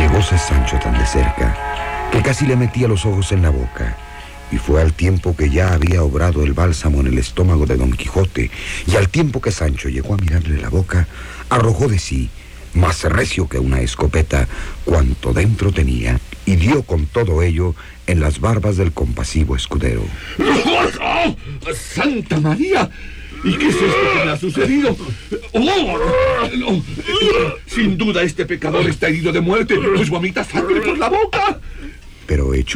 Llegóse Sancho tan de cerca que casi le metía los ojos en la boca, y fue al tiempo que ya había obrado el bálsamo en el estómago de Don Quijote, y al tiempo que Sancho llegó a mirarle la boca, arrojó de sí, más recio que una escopeta, cuanto dentro tenía, y dio con todo ello en las barbas del compasivo escudero. ¡Oh, ¡Santa María! ¿Y qué es esto que me ha sucedido? ¡Oh! No. Sin duda este pecador está herido de muerte, pues vomita sangre por la boca. Pero hecho